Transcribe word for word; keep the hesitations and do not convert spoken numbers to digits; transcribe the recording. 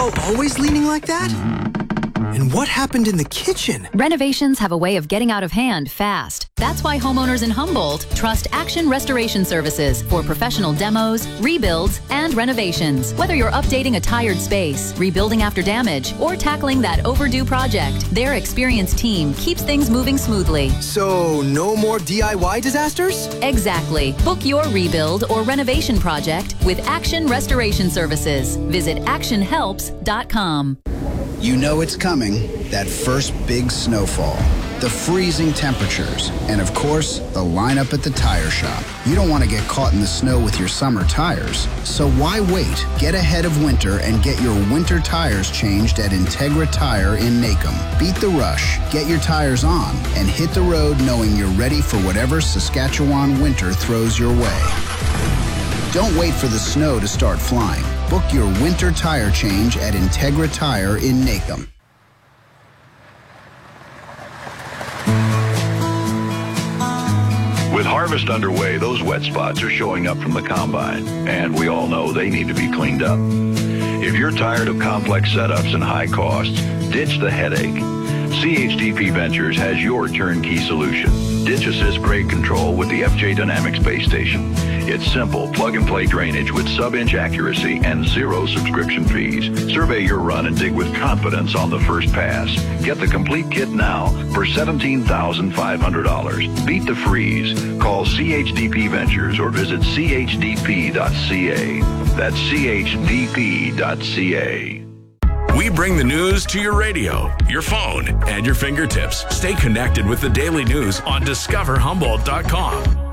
wall always leaning like that? And what happened in the kitchen? Renovations have a way of getting out of hand fast. That's why homeowners in Humboldt trust Action Restoration Services for professional demos, rebuilds, and renovations. Whether you're updating a tired space, rebuilding after damage, or tackling that overdue project, their experienced team keeps things moving smoothly. So, no more D I Y disasters? Exactly. Book your rebuild or renovation project with Action Restoration Services. Visit action helps dot com. You know it's coming, that first big snowfall, the freezing temperatures, and of course, the lineup at the tire shop. You don't want to get caught in the snow with your summer tires. So why wait? Get ahead of winter and get your winter tires changed at Integra Tire in Nacum. Beat the rush, get your tires on, and hit the road knowing you're ready for whatever Saskatchewan winter throws your way. Don't wait for the snow to start flying. Book your winter tire change at Integra Tire in Nacum. With harvest underway, those wet spots are showing up from the combine, and we all know they need to be cleaned up. If you're tired of complex setups and high costs, ditch the headache. C H D P Ventures has your turnkey solution. Ditch Assist Grade Control with the F J Dynamics Base Station. It's simple, plug-and-play drainage with sub-inch accuracy and zero subscription fees. Survey your run and dig with confidence on the first pass. Get the complete kit now for seventeen thousand five hundred dollars. Beat the freeze. Call C H D P Ventures or visit C H D P dot C A. That's C H D P dot C A. We bring the news to your radio, your phone, and your fingertips. Stay connected with the daily news on discover humboldt dot com.